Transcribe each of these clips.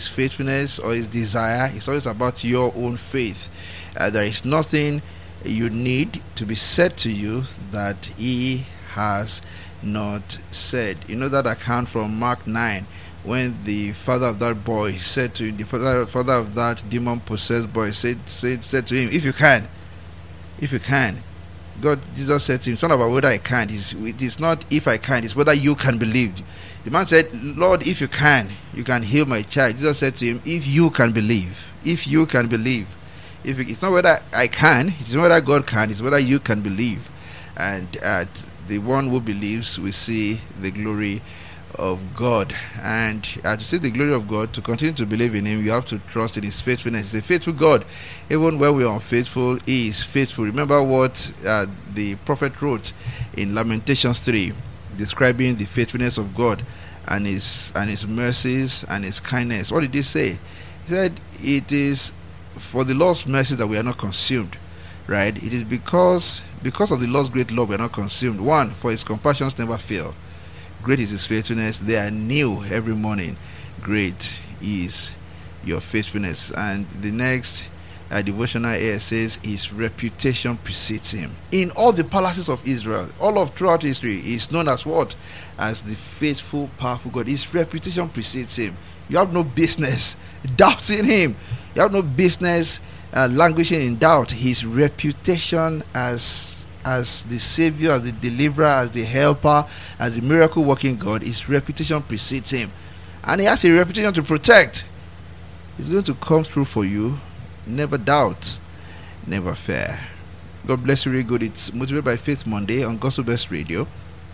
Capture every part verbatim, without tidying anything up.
his faithfulness or his desire. It's always about your own faith. Uh, there is nothing you need to be said to you that he has not said. You know that account from Mark nine, when the father of that boy said to him, the father, father of that demon-possessed boy said, said, said to him, if you can, if you can. God, Jesus said to him, it's not about whether I can. It's, it's not if I can, it's whether you can believe. The man said, Lord, if you can, you can heal my child. Jesus said to him, if you can believe, if you can believe. If you, it's not whether I can, it's not whether God can, it's whether you can believe. And uh, the one who believes will see the glory of God. And uh, to see the glory of God, to continue to believe in him, you have to trust in his faithfulness. He's a faithful God. Even when we are unfaithful, he is faithful. Remember what uh, the prophet wrote in Lamentations three, describing the faithfulness of God and his and his mercies and his kindness. What did he say? He said, it is for the Lord's mercy that we are not consumed. Right? It is because because of the Lord's great love we are not consumed. One, for his compassions never fail. Great is his faithfulness. They are new every morning. Great is your faithfulness. And the next uh, devotional here says, his reputation precedes him. In all the palaces of Israel, all of throughout history, he is known as what? As the faithful, powerful God. His reputation precedes him. You have no business doubting him. You have no business uh, languishing in doubt. His reputation as as the savior, as the deliverer, as the helper, as the miracle working God, his reputation precedes him, and he has a reputation to protect. He's going to come through for you. Never doubt, never fear. God bless you really good. It's Motivated by Faith Monday on Gospel Best Radio,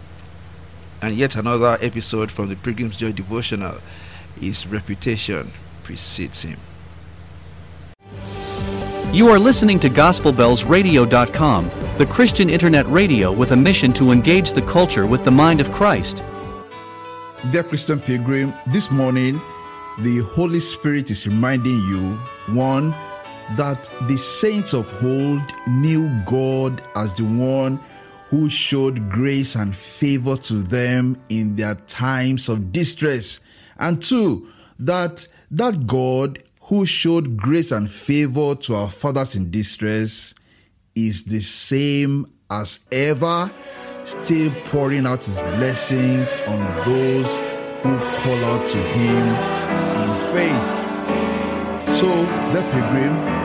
and yet another episode from the Pilgrim's Joy devotional. His reputation precedes him. You are listening to Gospel Bells Radio dot com, the Christian internet radio with a mission to engage the culture with the mind of Christ. Dear Christian Pilgrim, this morning the Holy Spirit is reminding you, one, that the saints of old knew God as the one who showed grace and favor to them in their times of distress, and two, that that God who showed grace and favor to our fathers in distress is the same as ever, still pouring out his blessings on those who call out to him in faith. So, the pilgrim,